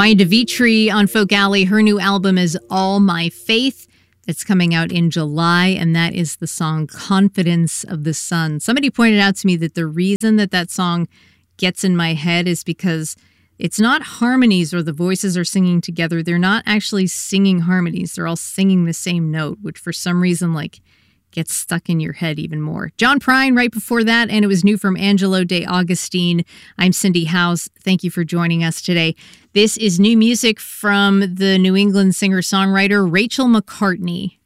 Maya DeVitri on Folk Alley. Her new album is All My Faith. It's coming out in July, and that is the song Confidence of the Sun. Somebody pointed out to me that the reason that song gets in my head is because it's not harmonies or the voices are singing together. They're not actually singing harmonies. They're all singing the same note, which for some reason, gets stuck in your head even more. John Prine right before that, and it was new from Angelo De Augustine. I'm Cindy House. Thank you for joining us today. This is new music from the New England singer-songwriter Rachel McCartney.